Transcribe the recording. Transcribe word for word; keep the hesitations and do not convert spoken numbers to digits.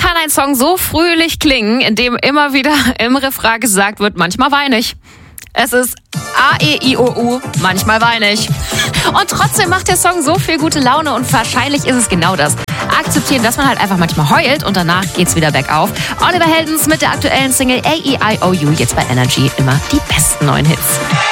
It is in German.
kann ein Song so fröhlich klingen, in dem immer wieder im Refrain gesagt wird, manchmal weine ich. Es ist A, E, I, O, U, manchmal weine ich. Und trotzdem macht der Song so viel gute Laune und wahrscheinlich ist es genau das. Akzeptieren, dass man halt einfach manchmal heult und danach geht's wieder bergauf. Oliver Heldens mit der aktuellen Single A, E, I, O, U, jetzt bei Energy immer die besten neuen Hits.